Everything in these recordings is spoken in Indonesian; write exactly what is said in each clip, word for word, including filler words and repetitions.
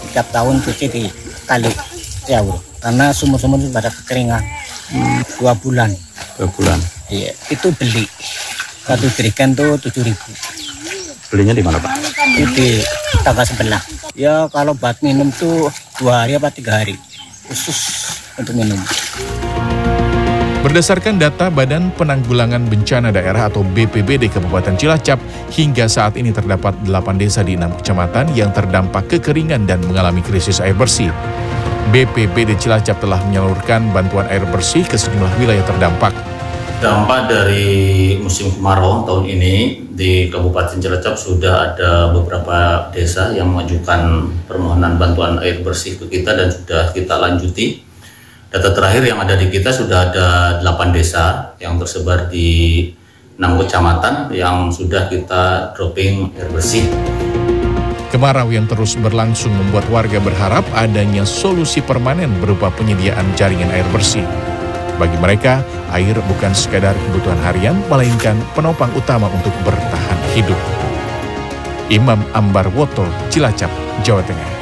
tiap tahun cuci di kali ya bro, karena sumur-sumur itu pada kekeringan. hmm, dua bulan. Dua bulan. Iya, itu beli satu jerigen tuh tujuh ribu. Belinya di mana Pak? Itu di tangga sebelah. Ya kalau buat minum tuh dua hari apa tiga hari khusus untuk minum. Berdasarkan data Badan Penanggulangan Bencana Daerah atau B P B D Kabupaten Cilacap, hingga saat ini terdapat delapan desa di enam kecamatan yang terdampak kekeringan dan mengalami krisis air bersih. B P B D Cilacap telah menyalurkan bantuan air bersih ke sejumlah wilayah terdampak. Dampak dari musim kemarau tahun ini di Kabupaten Cilacap sudah ada beberapa desa yang mengajukan permohonan bantuan air bersih ke kita dan sudah kita lanjuti. Data terakhir yang ada di kita sudah ada delapan desa yang tersebar di enam kecamatan yang sudah kita dropping air bersih. Kemarau yang terus berlangsung membuat warga berharap adanya solusi permanen berupa penyediaan jaringan air bersih. Bagi mereka, air bukan sekadar kebutuhan harian, melainkan penopang utama untuk bertahan hidup. Imam Ambarwoto, Cilacap, Jawa Tengah.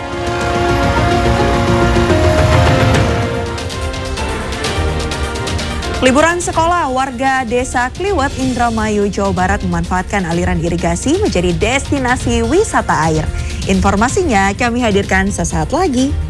Liburan sekolah, warga Desa Kliwet, Indramayu, Jawa Barat memanfaatkan aliran irigasi menjadi destinasi wisata air. Informasinya kami hadirkan sesaat lagi.